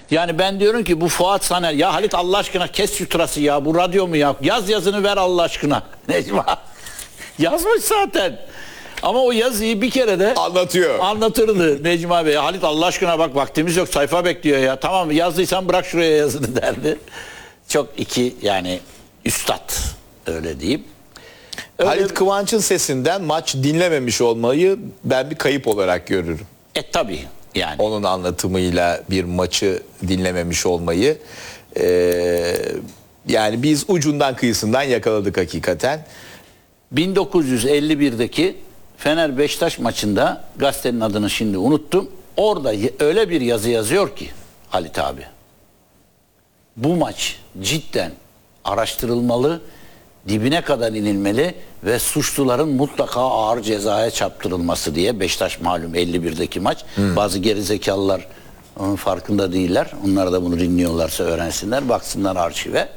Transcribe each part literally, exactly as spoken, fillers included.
Yani ben diyorum ki bu Fuat Saner, ya Halit Allah aşkına kes şu tırası ya, bu radyo mu ya? Yaz yazını ver Allah aşkına. Necma yazmış zaten. Ama o yazıyı bir kere de Anlatıyor. anlatırdı Necma Bey. Halit Allah aşkına bak vaktimiz yok, sayfa bekliyor ya. Tamam yazdıysan bırak şuraya yazını derdi. Çok iki yani üstad, öyle diyeyim. Öyle Halit bir- Kıvanç'ın sesinden maç dinlememiş olmayı ben bir kayıp olarak görürüm. E tabii yani. Onun anlatımıyla bir maçı dinlememiş olmayı. Ee, yani biz ucundan kıyısından yakaladık hakikaten. bin dokuz yüz elli birdeki Fener Beşiktaş maçında, gazetenin adını şimdi unuttum. Orada y- öyle bir yazı yazıyor ki Halit abi. Bu maç cidden araştırılmalı, dibine kadar inilmeli ve suçluların mutlaka ağır cezaya çarptırılması diye. Beşiktaş malum elli birdeki maç. Bazı gerizekalılar onun farkında değiller. Onlar da bunu dinliyorlarsa öğrensinler, baksınlar arşive.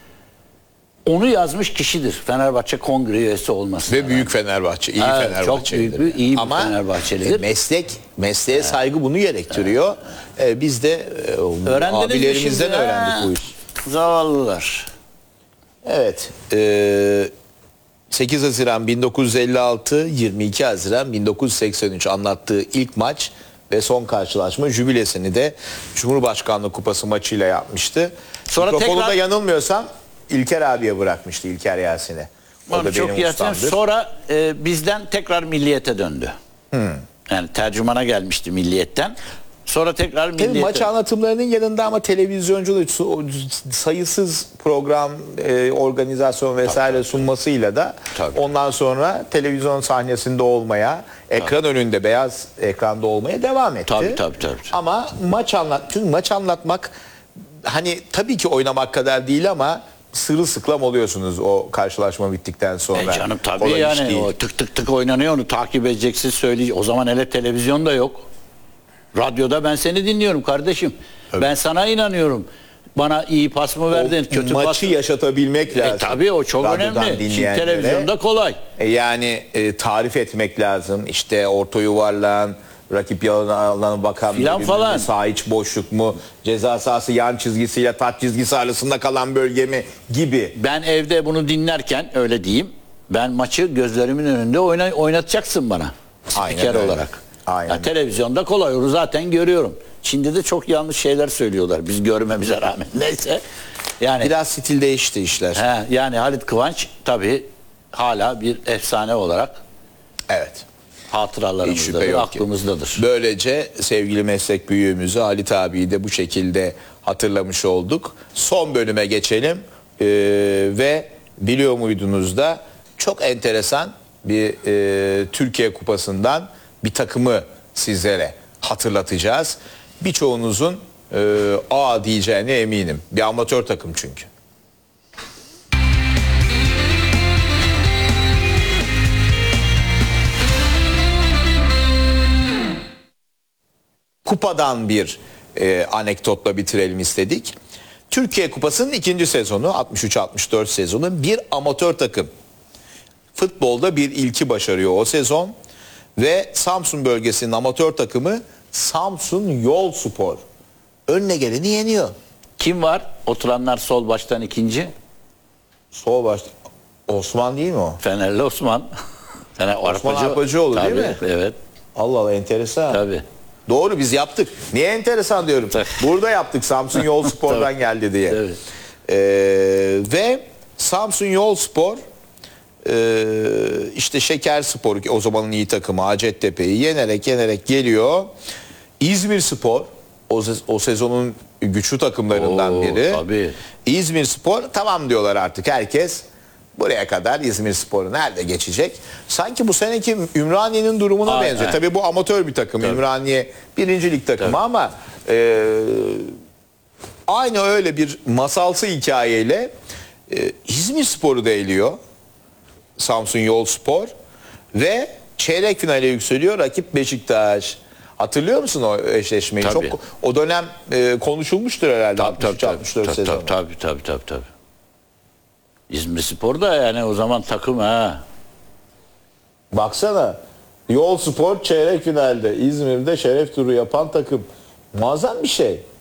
Onu yazmış kişidir. Fenerbahçe Kongre üyesi olması. Ve büyük Fenerbahçe, iyi Evet, Fenerbahçelidir. çok büyük bir, iyi bir Ama Fenerbahçelidir. e, meslek, mesleğe saygı bunu gerektiriyor. E, biz de e, Öğrendiniz mi abilerimizden şimdi? öğrendik Ha, bu işi. Zavallılar. Evet. E, sekiz Haziran bin dokuz yüz elli altı, yirmi iki Haziran bin dokuz yüz seksen üç anlattığı ilk maç ve son karşılaşma jübilesini de Cumhurbaşkanlığı Kupası maçıyla yapmıştı. Sonra Mikrofonu tekrar- da yanılmıyorsam İlker abiye bırakmıştı, İlker Yasin'e. O Abi da çok benim iyi ustamdır. hatırlıyorum. Sonra e, bizden tekrar Milliyet'e döndü. Yani tercümana gelmişti Milliyet'ten. Sonra tekrar Tabii Milliyet'e. maç anlatımlarının yanında ama televizyonculuğu, su- sayısız program, e, organizasyon vesaire sunmasıyla da Tabii. ondan sonra televizyon sahnesinde olmaya, ekran önünde, beyaz ekranda olmaya devam etti. Tabii, tabii, tabii. Ama maç anlat, çünkü maç anlatmak hani tabii ki oynamak kadar değil ama sırılsıklam oluyorsunuz o karşılaşma bittikten sonra. E canım tabii Kolay iş yani değil. o tık tık tık oynanıyor, onu takip edeceksin, söyleyeceksin. O zaman hele televizyon da yok. Radyoda ben seni dinliyorum kardeşim. Ben sana inanıyorum. Bana iyi pas mı verdin, O kötü maçı pas mı? yaşatabilmek lazım. E tabii o çok Radyodan önemli. Şimdi dinleyenlere. televizyonda kolay. E yani e, tarif etmek lazım. İşte orta yuvarlağın rakip yalanı alana bakan Filan bölümü falan. mü, sağ iç boşluk mu, ceza sahası yan çizgisiyle taç çizgisi arasında kalan bölge mi gibi. Ben evde bunu dinlerken öyle diyeyim. Ben maçı gözlerimin önünde oyna, oynatacaksın bana. Aynen Spiker öyle. olarak. Aynen. Ya, televizyonda kolay, onu zaten görüyorum. Çin'de de çok yanlış şeyler söylüyorlar biz görmemize rağmen. Neyse. Yani Biraz stil değişti işler. he, yani Halit Kıvanç tabii hala bir efsane olarak Evet. Hiç hatıralarımızdadır, şüphe yok ki. aklımızdadır. Böylece sevgili meslek büyüğümüzü Halit abiyi de bu şekilde hatırlamış olduk. Son bölüme geçelim. Ee, ve biliyor muydunuz da çok enteresan bir e, Türkiye Kupası'ndan bir takımı sizlere hatırlatacağız. Birçoğunuzun e, aa diyeceğine eminim. Bir amatör takım çünkü. Kupadan bir e, anekdotla bitirelim istedik. Türkiye Kupası'nın ikinci sezonu, altmış üç altmış dört sezonu, bir amatör takım. Futbolda bir ilki başarıyor o sezon ve Samsun bölgesinin amatör takımı Samsun Yolspor önüne geleni yeniyor. Kim var? Oturanlar sol baştan ikinci. Sol baş Osman değil mi o? Fenerli Osman. Fener Osman Arpacıoğlu değil Tabii, mi? Evet. Allah Allah, enteresan. Tabii. Doğru, biz yaptık. Niye enteresan diyorum. Tabii. Burada yaptık, Samsun Yolspor'dan geldi diye. Tabii. Ee, ve Samsun Yolspor e, işte Şekerspor, o zamanın iyi takımı Hacettepe'yi yenerek yenerek geliyor. İzmirspor o, se- o sezonun güçlü takımlarından Oo, biri. tabii. İzmirspor tamam diyorlar artık herkes. Buraya kadar İzmirspor'u nerede geçecek? Sanki bu seneki Ümraniye'nin durumuna Aynen. benziyor. Tabii bu amatör bir takım. Ümraniye birinci lig takımı Tabii. ama e, aynı öyle bir masalsı hikayeyle e, İzmirspor'u da eliyor. Samsun Yolspor ve çeyrek finale yükseliyor. Rakip Beşiktaş. Hatırlıyor musun o eşleşmeyi? Tabii. Çok o dönem e, konuşulmuştur herhalde. Tabii altmış üç tabii altmış dört tabii, sezonu. tabii tabii tabii tabii tabii. İzmirspor da yani o zaman takım ha. Baksana, Yolspor çeyrek finalde İzmir'de şeref turu yapan takım. Muazzam bir şey.